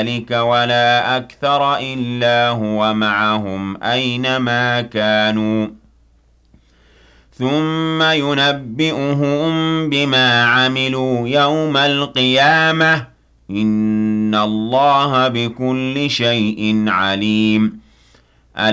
ذلك ولا أكثر إلا هو معهم أينما كانوا ثم ينبئهم بما عملوا يوم القيامة إن الله بكل شيء عليم